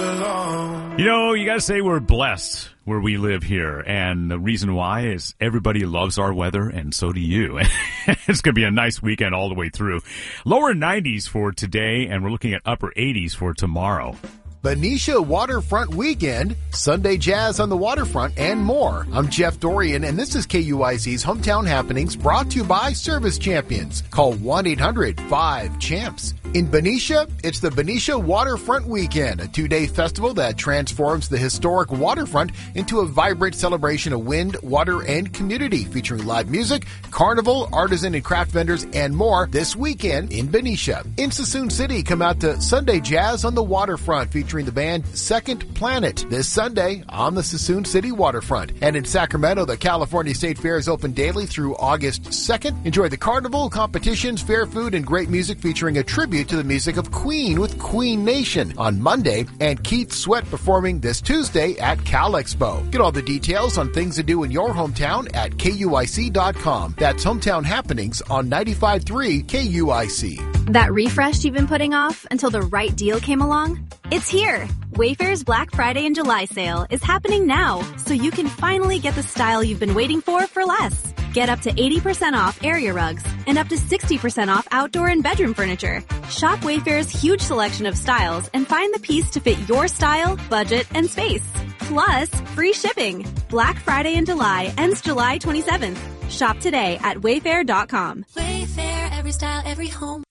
You know, you got to say we're blessed where we live here. And the reason why is everybody loves our weather, and so do you. It's going to be a nice weekend all the way through. Lower 90s for today, and we're looking at upper 80s for tomorrow. Benicia Waterfront Weekend, Sunday Jazz on the Waterfront, and more. I'm Jeff Dorian, and this is KUIC's Hometown Happenings, brought to you by Service Champions. Call 1-800-5CHAMPS. In Benicia, it's the Benicia Waterfront Weekend, a 2-day festival that transforms the historic waterfront into a vibrant celebration of wind, water, and community, featuring live music, carnival, artisan and craft vendors, and more this weekend in Benicia. In Sassoon City, come out to Sunday Jazz on the Waterfront, featuring the band Second Planet this Sunday on the Sassoon City Waterfront. And in Sacramento, the California State Fair is open daily through August 2nd. Enjoy the carnival, competitions, fair food, and great music, featuring a tribute to the music of Queen with Queen Nation on Monday, and Keith Sweat performing this Tuesday at Cal Expo. Get all the details on things to do in your hometown at KUIC.com. That's Hometown Happenings on 95.3 KUIC. That refresh you've been putting off until the right deal came along? It's here! Wayfair's Black Friday and July sale is happening now, so you can finally get the style you've been waiting for less. Get up to 80% off area rugs and up to 60% off outdoor and bedroom furniture. Shop Wayfair's huge selection of styles and find the piece to fit your style, budget, and space. Plus, free shipping. Black Friday in July ends July 27th. Shop today at Wayfair.com. Wayfair, every style, every home.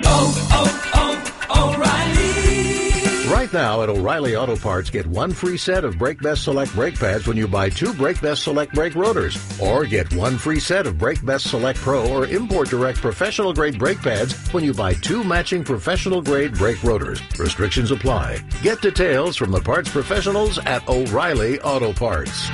O'Reilly. Right now at O'Reilly Auto Parts, get one free set of Brake Best Select brake pads when you buy 2 Brake Best Select brake rotors. Or get one free set of Brake Best Select Pro or Import Direct professional grade brake pads when you buy 2 matching professional grade brake rotors. Restrictions apply. Get details from the parts professionals at O'Reilly Auto Parts.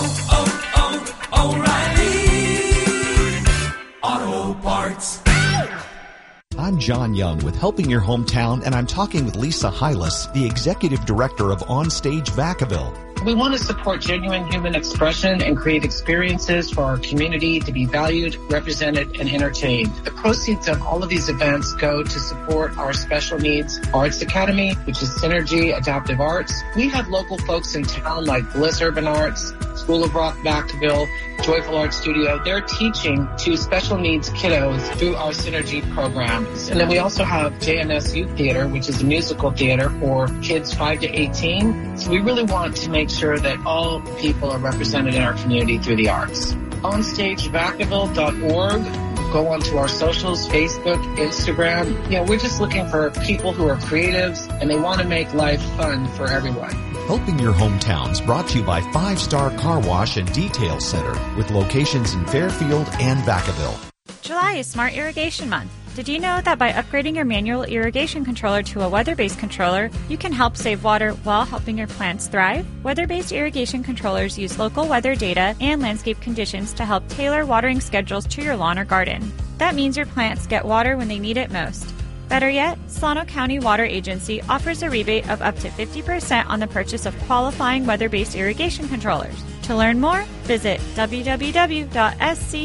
O'Reilly Auto Parts. I'm John Young with Helping Your Hometown, and I'm talking with Lisa Hylas, the Executive Director of OnStage Vacaville. We want to support genuine human expression and create experiences for our community to be valued, represented, and entertained. The proceeds of all of these events go to support our Special Needs Arts Academy, which is Synergy Adaptive Arts. We have local folks in town like Bliss Urban Arts, School of Rock Vacaville, Joyful Art Studio. They're teaching to special needs kiddos through our Synergy programs. And then we also have JNS Youth Theater, which is a musical theater for kids 5 to 18. So we really want to make sure that all people are represented in our community through the arts. OnStageVacaville.org. Go onto our socials, Facebook, Instagram. We're just looking for people who are creatives and they want to make life fun for everyone. Helping Your Hometowns, brought to you by 5 Star Car Wash and Detail Center, with locations in Fairfield and Vacaville. July is Smart Irrigation Month. Did you know that by upgrading your manual irrigation controller to a weather-based controller, you can help save water while helping your plants thrive? Weather-based irrigation controllers use local weather data and landscape conditions to help tailor watering schedules to your lawn or garden. That means your plants get water when they need it most. Better yet, Solano County Water Agency offers a rebate of up to 50% on the purchase of qualifying weather-based irrigation controllers. To learn more, visit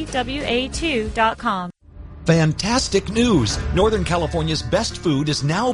www.scwa2.com. Fantastic news! Northern California's best food is now